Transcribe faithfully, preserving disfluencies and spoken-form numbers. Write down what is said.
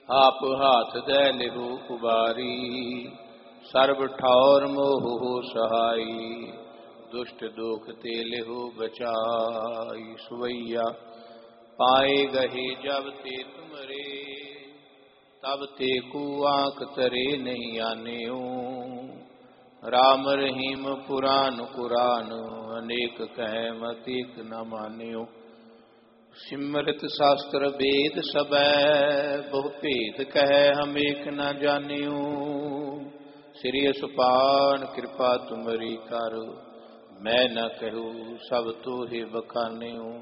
आप हाथ दे लिहु उबारी, सर्व ठौर मोह सहाई, दुष्ट दुख ते लिहु बचाई। सुवैया पाए गहे जब ते तुमरे, तब ते को आंख तरे नहीं आन्यो। राम रहीम पुराण कुरान, अनेक कह मत एक न मान्यो। सिमरत शास्त्र वेद सबै, बहु भेद कह हम एक न जान्यो। श्री असुपान कृपा तुमरी कर, मैं न कहूँ सब तोहे बखान्यो।